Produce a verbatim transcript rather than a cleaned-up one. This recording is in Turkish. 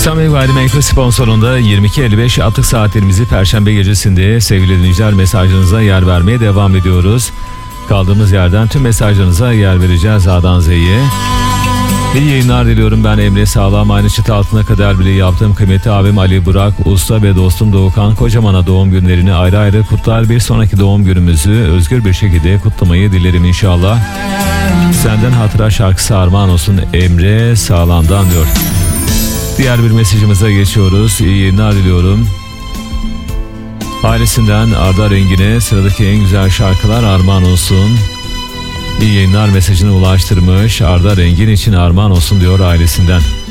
Samim Gayrimenkul sponsorunda yirmi iki elli beş attık saatlerimizi Perşembe gecesinde sevgili dinleyiciler mesajlarınıza yer vermeye devam ediyoruz. Kaldığımız yerden tüm mesajlarınıza yer vereceğiz A'dan Z'ye. İyi yayınlar diliyorum. Ben Emre Sağlam. Aynı çıtı altına kadar bile yaptığım kıymetli abim Ali Burak Usta ve dostum Doğukan Kocaman'a doğum günlerini ayrı ayrı kutlar. Bir sonraki doğum günümüzü özgür bir şekilde kutlamayı dilerim inşallah. Senden hatıra şarkısı armağan olsun Emre Sağlam'dan diyor. Diğer bir mesajımıza geçiyoruz. İyi yayınlar diliyorum. Ailesinden Arda Rengin'e sıradaki en güzel şarkılar armağan olsun. İyi yayınlar mesajını ulaştırmış. Arda Rengin için armağan olsun diyor ailesinden.